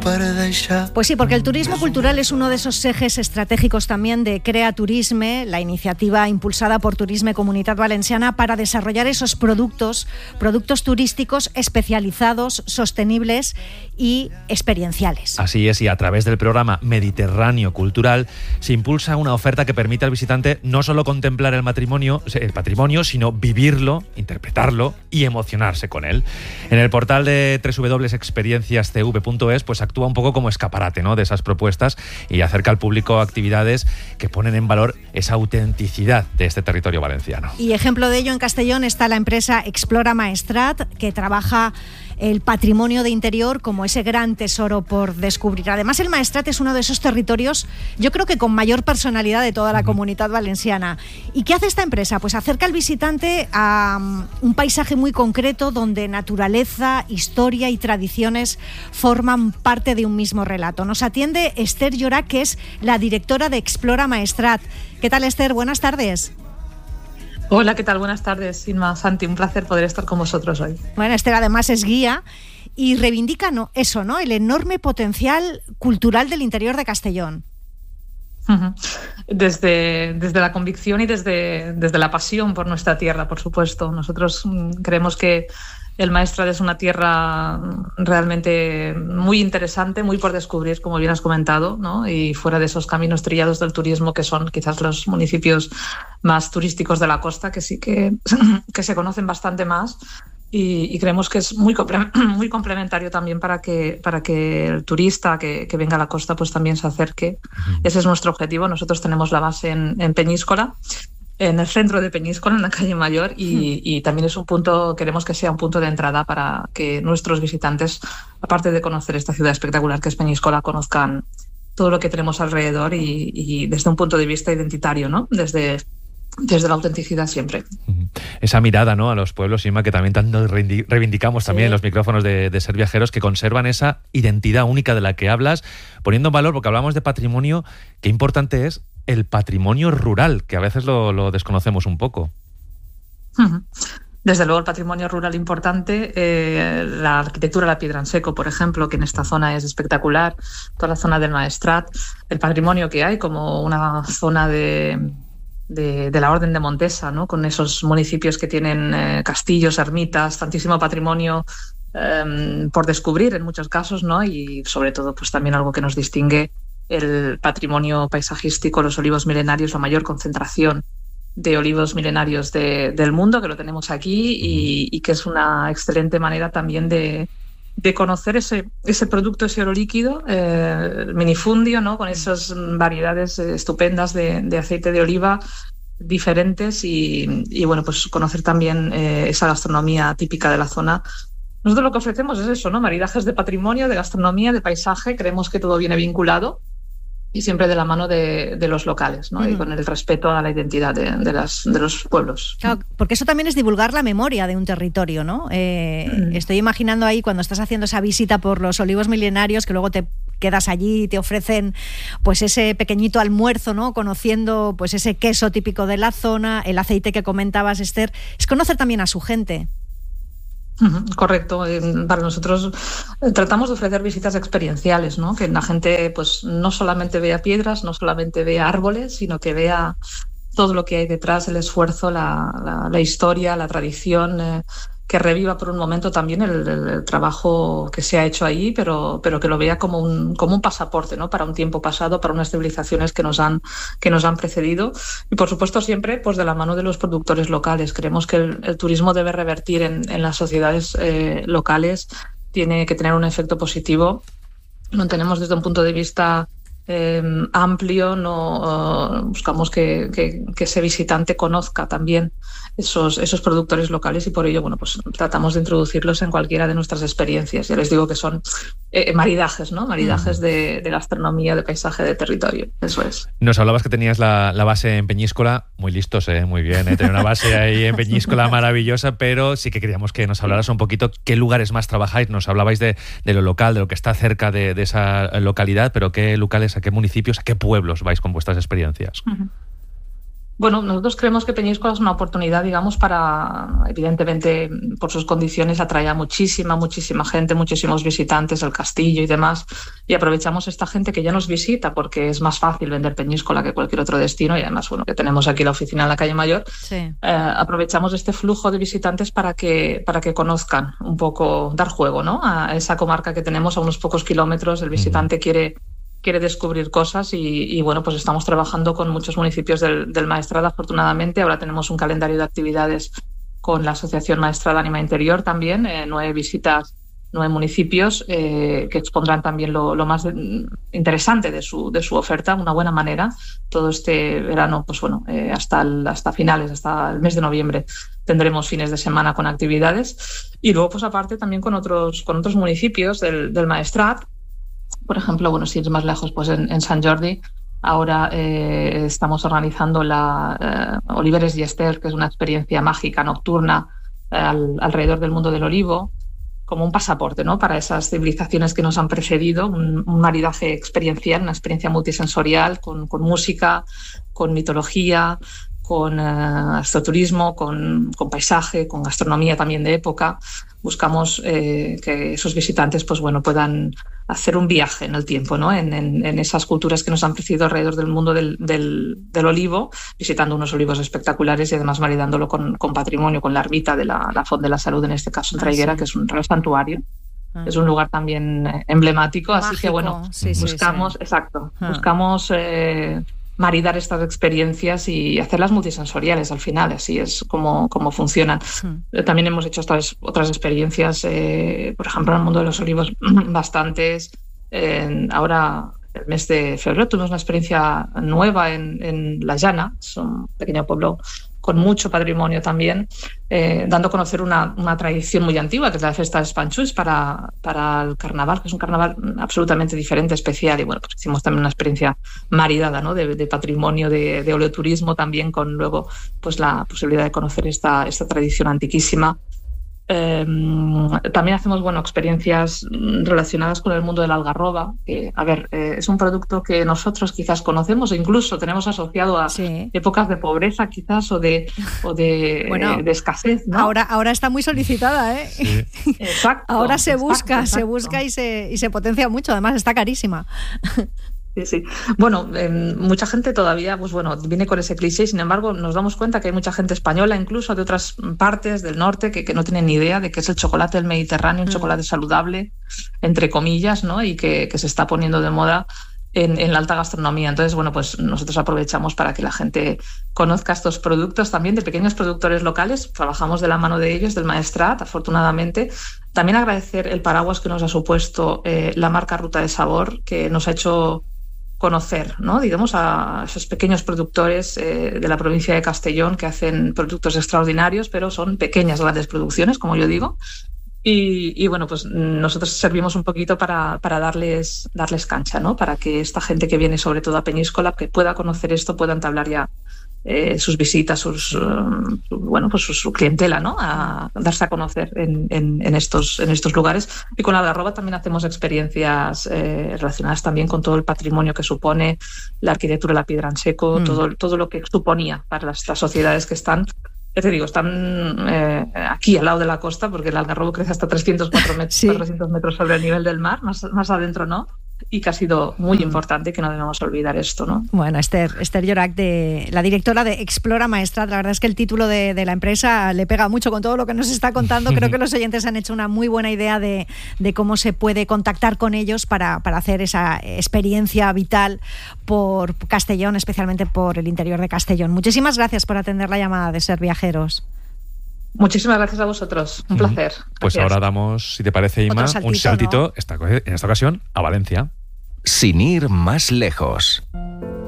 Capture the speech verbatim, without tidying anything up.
Pues sí, porque el turismo cultural es uno de esos ejes estratégicos también de Crea Turisme, la iniciativa impulsada por Turisme Comunitat Valenciana para desarrollar esos productos, productos turísticos especializados, sostenibles y experienciales. Así es, y a través del programa Mediterráneo Cultural se impulsa una oferta que permite al visitante no solo contemplar el matrimonio, el patrimonio, sino vivirlo, interpretarlo y emocionarse con él. En el portal de doble u doble u doble u punto experiencias c v punto es pues actúa un poco como escaparate, ¿no?, de esas propuestas y acerca al público actividades que ponen en valor esa autenticidad de este territorio valenciano. Y ejemplo de ello en Castellón está la empresa Explora Maestrat, que trabaja el patrimonio de interior como ese gran tesoro por descubrir. Además, el Maestrat es uno de esos territorios, yo creo que con mayor personalidad de toda la Comunitat Valenciana. ¿Y qué hace esta empresa? Pues acerca al visitante a um, un paisaje muy concreto donde naturaleza, historia y tradiciones forman parte de un mismo relato. Nos atiende Esther Llorach, que es la directora de Explora Maestrat. ¿Qué tal, Esther? Buenas tardes. Hola, ¿qué tal? Buenas tardes, Inma, Santi, un placer poder estar con vosotros hoy. Bueno, Esther además es guía y reivindica no, eso, ¿no? El enorme potencial cultural del interior de Castellón. Uh-huh. Desde, desde la convicción y desde, desde la pasión por nuestra tierra, por supuesto. Nosotros creemos que el Maestrat es una tierra realmente muy interesante, muy por descubrir, como bien has comentado, ¿no? Y fuera de esos caminos trillados del turismo que son quizás los municipios más turísticos de la costa, que sí que, que se conocen bastante más. Y, y creemos que es muy, muy complementario también para que, para que el turista que, que venga a la costa pues también se acerque. Ese es nuestro objetivo. Nosotros tenemos la base en, en Peñíscola, en el centro de Peñíscola, en la calle Mayor, y, y también es un punto, queremos que sea un punto de entrada para que nuestros visitantes, aparte de conocer esta ciudad espectacular que es Peñíscola, conozcan todo lo que tenemos alrededor y, y desde un punto de vista identitario, ¿no? Desde, desde la autenticidad siempre. Esa mirada, ¿no?, a los pueblos, Inma, que también tanto reivindicamos también sí. en los micrófonos de, de Ser Viajeros, que conservan esa identidad única de la que hablas, poniendo en valor, porque hablamos de patrimonio, qué importante es el patrimonio rural, que a veces lo, lo desconocemos un poco. Desde luego el patrimonio rural importante, eh, la arquitectura de la piedra en seco, por ejemplo, que en esta zona es espectacular, toda la zona del Maestrat, el patrimonio que hay como una zona de, de, de la Orden de Montesa, ¿no?, con esos municipios que tienen eh, castillos, ermitas, tantísimo patrimonio eh, por descubrir en muchos casos, ¿no? Y sobre todo pues también algo que nos distingue, el patrimonio paisajístico, los olivos milenarios, la mayor concentración de olivos milenarios de, del mundo, que lo tenemos aquí y, y que es una excelente manera también de, de conocer ese, ese producto, ese oro líquido, eh, el minifundio, ¿no?, con esas variedades estupendas de, de aceite de oliva diferentes y, y bueno, pues conocer también eh, esa gastronomía típica de la zona. Nosotros lo que ofrecemos es eso, ¿no?, maridajes de patrimonio, de gastronomía, de paisaje. Creemos que todo viene vinculado y siempre de la mano de, de los locales, ¿no? Mm. Y con el respeto a la identidad de, de, las, de los pueblos. Claro, porque eso también es divulgar la memoria de un territorio, ¿no? Eh, mm. Estoy imaginando ahí cuando estás haciendo esa visita por los olivos milenarios, que luego te quedas allí y te ofrecen pues ese pequeñito almuerzo, ¿no?, conociendo pues ese queso típico de la zona, el aceite que comentabas, Esther. Es conocer también a su gente. Correcto. Para nosotros tratamos de ofrecer visitas experienciales, ¿no?, que la gente pues no solamente vea piedras, no solamente vea árboles, sino que vea todo lo que hay detrás, el esfuerzo, la, la, la historia, la tradición, eh, que reviva por un momento también el, el, el trabajo que se ha hecho ahí, pero, pero que lo vea como un, como un pasaporte, ¿no?, para un tiempo pasado, para unas civilizaciones que nos han, que nos han precedido. Y por supuesto siempre pues de la mano de los productores locales. Creemos que el, el turismo debe revertir en, en las sociedades eh, locales, tiene que tener un efecto positivo. Lo tenemos desde un punto de vista eh, amplio, no uh, buscamos que, que, que ese visitante conozca también esos, esos productores locales y por ello bueno, pues tratamos de introducirlos en cualquiera de nuestras experiencias. Ya les digo que son eh, maridajes, ¿no? Maridajes de, de gastronomía, de paisaje, de territorio. Eso es. Nos hablabas que tenías la, la base en Peñíscola, muy listos, ¿eh? Muy bien, ¿eh? Tener una base ahí en Peñíscola maravillosa, pero sí que queríamos que nos hablaras un poquito qué lugares más trabajáis. Nos hablabais de, de lo local, de lo que está cerca de, de esa localidad, pero qué locales, a qué municipios, a qué pueblos vais con vuestras experiencias. Uh-huh. Bueno, nosotros creemos que Peñíscola es una oportunidad, digamos, para, evidentemente, por sus condiciones, atrae a muchísima, muchísima gente, muchísimos visitantes al castillo y demás, y aprovechamos esta gente que ya nos visita porque es más fácil vender Peñíscola que cualquier otro destino, y además, bueno, que tenemos aquí la oficina en la calle Mayor, sí. eh, aprovechamos este flujo de visitantes para que, para que conozcan un poco, dar juego, ¿no?, a esa comarca que tenemos a unos pocos kilómetros. El visitante mm. quiere... quiere descubrir cosas y, y bueno, pues estamos trabajando con muchos municipios del, del Maestrat, afortunadamente. Ahora tenemos un calendario de actividades con la Asociación Maestrat Ánima Interior también, eh, nueve visitas, nueve municipios eh, que expondrán también lo, lo más de, interesante de su, de su oferta, una buena manera. Todo este verano, pues bueno, eh, hasta, el, hasta finales, hasta el mes de noviembre, tendremos fines de semana con actividades. Y luego, pues aparte, también con otros, con otros municipios del, del Maestrat. Por ejemplo, bueno, si es más lejos, pues en, en Sant Jordi, ahora eh, estamos organizando la eh, Oliveres y Ester, que es una experiencia mágica nocturna eh, al, alrededor del mundo del olivo, como un pasaporte, ¿no?, para esas civilizaciones que nos han precedido, un, un maridaje experiencial, una experiencia multisensorial, con, con música, con mitología, con eh, astroturismo, con, con paisaje, con gastronomía también de época. Buscamos eh, que esos visitantes, pues bueno, puedan hacer un viaje en el tiempo, ¿no?, en, en, en esas culturas que nos han precedido alrededor del mundo del, del, del olivo, visitando unos olivos espectaculares y además maridándolo con, con patrimonio, con la ermita de la, la Font de la Salud, en este caso en Traiguera, ah, sí. que es un real santuario. Ah. Es un lugar también emblemático, Mágico. Así que bueno, sí, buscamos, sí, sí. exacto, ah. buscamos eh, maridar estas experiencias y hacerlas multisensoriales al final, así es como, como funcionan. Mm. También hemos hecho otras, otras experiencias, eh, por ejemplo, en el mundo de los olivos, bastantes. Eh, ahora, el mes de febrero, tuvimos una experiencia nueva en, en La Llana, es un pequeño pueblo con mucho patrimonio también, eh, dando a conocer una, una tradición muy antigua, que es la Festa dels Panxuls, para, para el carnaval, que es un carnaval absolutamente diferente, especial. Y bueno, pues hicimos también una experiencia maridada, ¿no?, de, de patrimonio, de, de oleoturismo también, con luego pues la posibilidad de conocer esta, esta tradición antiquísima. Eh, también hacemos bueno, experiencias relacionadas con el mundo de la algarroba, que, a ver, eh, es un producto que nosotros quizás conocemos e incluso tenemos asociado a sí. épocas de pobreza quizás o de, o de, bueno, eh, de escasez, ¿no? Ahora, ahora está muy solicitada, ¿eh? Sí. Exacto. Ahora se exacto, busca, exacto. se busca y se, y se potencia mucho, además está carísima. Sí, sí. Bueno, eh, mucha gente todavía, pues bueno, viene con ese cliché, sin embargo, nos damos cuenta que hay mucha gente española, incluso de otras partes del norte, que, que no tienen ni idea de que es el chocolate del Mediterráneo, un mm. chocolate saludable, entre comillas, ¿no? Y que, que se está poniendo de moda en, en la alta gastronomía. Entonces, bueno, pues nosotros aprovechamos para que la gente conozca estos productos también de pequeños productores locales. Trabajamos de la mano de ellos, del Maestrat, afortunadamente. También agradecer el paraguas que nos ha supuesto eh, la marca Ruta de Sabor, que nos ha hecho conocer, ¿no?, digamos, a esos pequeños productores eh, de la provincia de Castellón que hacen productos extraordinarios, pero son pequeñas, grandes producciones, como yo digo. Y, y bueno, pues nosotros servimos un poquito para, para darles, darles cancha, ¿no?, para que esta gente que viene sobre todo a Peñíscola, que pueda conocer esto, pueda entablar ya eh, sus visitas, sus, uh, bueno, pues su, su clientela, ¿no?, a darse a conocer en, en, en, estos, en estos lugares. Y con la algarroba también hacemos experiencias eh, relacionadas también con todo el patrimonio que supone la arquitectura de la piedra en seco, mm. todo, todo lo que suponía para las, las sociedades que están. Ya te digo, están eh, aquí al lado de la costa, porque el algarrobo crece hasta trescientos cuatro metros, sí. cuatrocientos metros sobre el nivel del mar, más, más adentro no, y que ha sido muy mm. importante, que no debemos olvidar esto, ¿no? Bueno, Esther, Esther Llorac, de, la directora de Explora Maestrat, la verdad es que el título de, de la empresa le pega mucho con todo lo que nos está contando. Creo que los oyentes han hecho una muy buena idea de, de cómo se puede contactar con ellos para, para hacer esa experiencia vital por Castellón, especialmente por el interior de Castellón. Muchísimas gracias por atender la llamada de Ser Viajeros. Muchísimas gracias a vosotros, un placer. Pues gracias. Ahora damos, si te parece, Ima, saltito, un saltito, ¿no? esta, en esta ocasión, a Valencia. Sin ir más lejos.